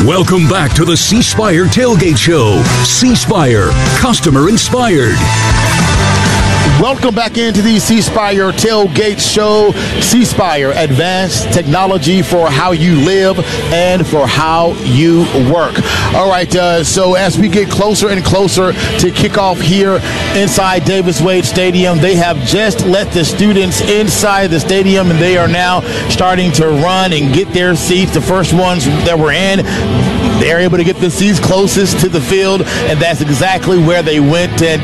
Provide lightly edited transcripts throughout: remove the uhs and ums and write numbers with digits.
Welcome back to the C Spire Tailgate Show. C Spire, customer inspired. Welcome back into the C Spire Tailgate Show. C Spire, advanced technology for how you live and for how you work. All right, so as we get closer and closer to kickoff here inside Davis Wade Stadium, they have just let the students inside the stadium, and they are now starting to run and get their seats. The first ones that were in, they're able to get the seats closest to the field, and that's exactly where they went. And,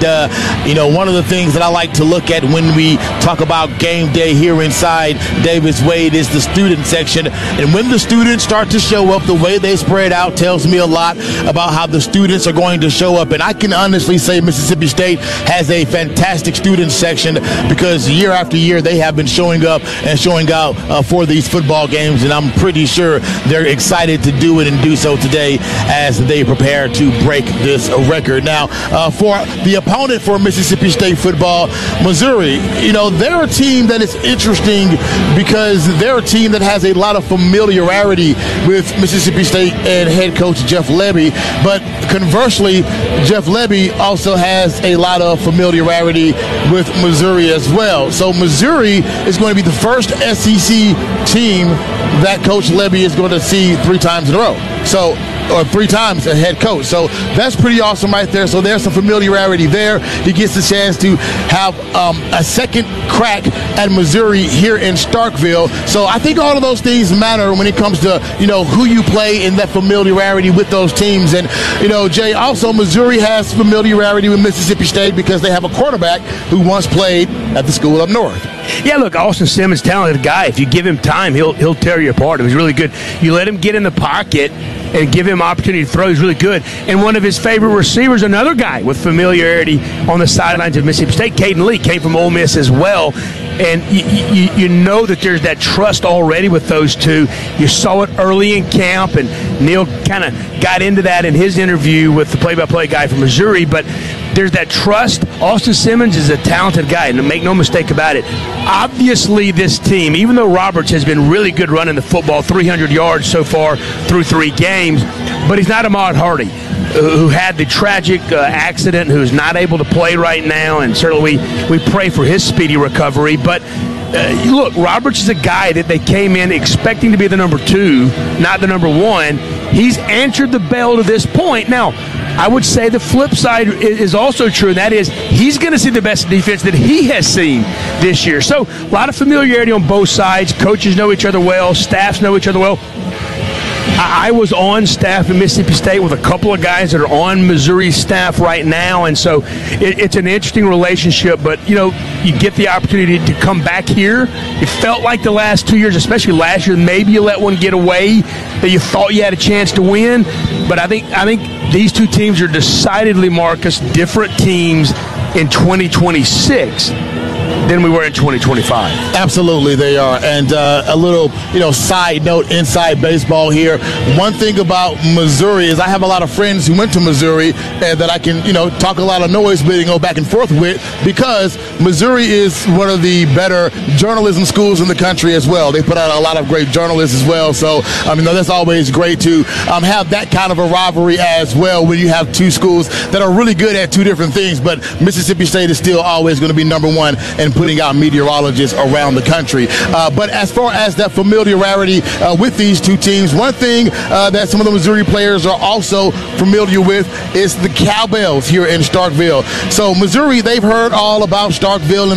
one of the things that I like to look at when we talk about game day here inside Davis Wade is the student section. And when the students start to show up, the way they spread out tells me a lot about how the students are going to show up. And I can honestly say Mississippi State has a fantastic student section because year after year they have been showing up and showing out for these football games. And I'm pretty sure they're excited to do it and do so today as they prepare to break this record. Now, for the opponent for Mississippi State football, Missouri, they're a team that is interesting because they're a team that has a lot of familiarity with Mississippi State and head coach Jeff Lebby. But conversely, Jeff Lebby also has a lot of familiarity with Missouri as well. So Missouri is going to be the first SEC team that Coach Lebby is going to see 3 times in a row. Or 3 times a head coach. So that's pretty awesome right there. So there's some familiarity there. He gets the chance to have a second crack at Missouri here in Starkville. So I think all of those things matter when it comes to, who you play and that familiarity with those teams. And, Jay, also Missouri has familiarity with Mississippi State because they have a quarterback who once played at the school up north. Yeah, look, Austin Simmons, talented guy. If you give him time, he'll tear you apart. He's really good. You let him get in the pocket and give him opportunity to throw. He's really good. And one of his favorite receivers, another guy with familiarity on the sidelines of Mississippi State, Caden Lee, came from Ole Miss as well. And you know that there's that trust already with those two. You saw it early in camp, and Neil kind of got into that in his interview with the play-by-play guy from Missouri. But there's that trust. Austin Simmons is a talented guy, and make no mistake about it. Obviously, this team, even though Roberts has been really good running the football, 300 yards so far through 3 games, but he's not Ahmad Hardy, who had the tragic accident, who's not able to play right now, and certainly we pray for his speedy recovery. But look, Roberts is a guy that they came in expecting to be the number 2, not the number 1. He's answered the bell to this point. Now, I would say the flip side is also true, and that is he's going to see the best defense that he has seen this year. So a lot of familiarity on both sides. Coaches know each other well. Staffs know each other well. I was on staff in Mississippi State with a couple of guys that are on Missouri's staff right now, and so it's an interesting relationship. But, you get the opportunity to come back here. It felt like the last 2 years, especially last year, maybe you let one get away that you thought you had a chance to win. But I think these two teams are decidedly, Marcus, different teams in 2026 than we were in 2025. Absolutely, they are. And a little, side note inside baseball here. One thing about Missouri is I have a lot of friends who went to Missouri and that I can, talk a lot of noise with and go back and forth with because Missouri is one of the better journalism schools in the country as well. They put out a lot of great journalists as well. So, that's always great to have that kind of a rivalry as well when you have 2 schools that are really good at 2 different things. But Mississippi State is still always going to be number 1 and putting out meteorologists around the country. But as far as that familiarity with these 2 teams, one thing that some of the Missouri players are also familiar with is the cowbells here in Starkville. So Missouri, they've heard all about Starkville and